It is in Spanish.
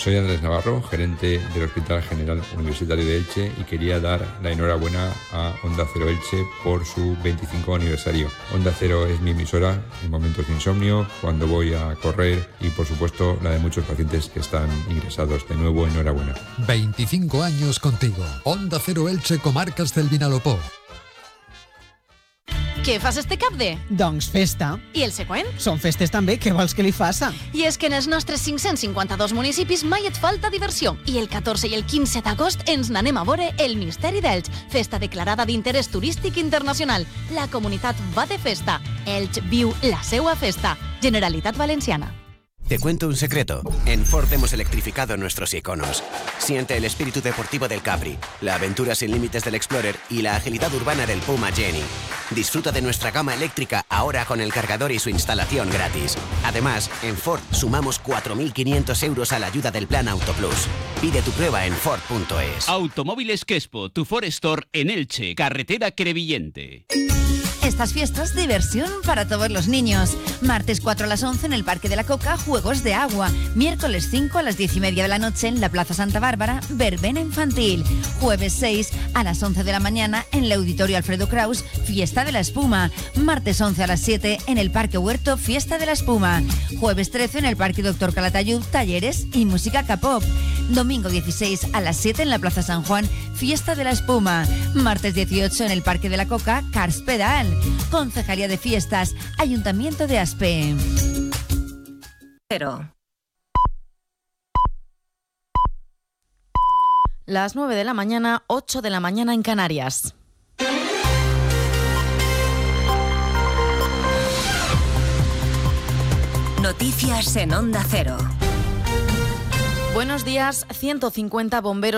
Soy Andrés Navarro, gerente del Hospital General Universitario de Elche, y quería dar la enhorabuena a Onda Cero Elche por su 25 aniversario. Onda Cero es mi emisora en momentos de insomnio, cuando voy a correr y, por supuesto, la de muchos pacientes que están ingresados. De nuevo, enhorabuena. 25 años contigo. Onda Cero Elche, comarques del Vinalopó. Què fas este cap de? Doncs festa. I el següent? Són festes també, què vols que li faça? I és que en els nostres 552 municipis mai et falta diversió. I el 14 i el 15 d'agost ens n'anem a veure el Misteri d'Elx, festa declarada d'interès turístic internacional. La comunitat va de festa. Elx viu la seua festa. Generalitat Valenciana. Te cuento un secreto. En Ford hemos electrificado nuestros iconos. Siente el espíritu deportivo del Capri, la aventura sin límites del Explorer y la agilidad urbana del Puma Jenny. Disfruta de nuestra gama eléctrica ahora con el cargador y su instalación gratis. Además, en Ford sumamos 4.500 euros a la ayuda del Plan Auto Plus. Pide tu prueba en Ford.es. Automóviles Quespo, tu Ford Store en Elche, carretera Crevillente. Estas fiestas, diversión para todos los niños. Martes 4 a las 11 en el Parque de la Coca, juegos de agua. Miércoles 5 a las 10:30 de la noche en la Plaza Santa Bárbara, verbena infantil. Jueves 6 a las 11 de la mañana en el Auditorio Alfredo Kraus, fiesta de la espuma. Martes 11 a las 7 en el Parque Huerto, fiesta de la espuma. Jueves 13 en el Parque Doctor Calatayud, talleres y música K-pop. Domingo 16 a las 7 en la Plaza San Juan, fiesta de la espuma. Martes 18 en el Parque de la Coca, Cars Pedal. Concejalía de Fiestas, Ayuntamiento de Aspe. Las 9 de la mañana, 8 de la mañana en Canarias. Noticias en Onda Cero. Buenos días, 150 bomberos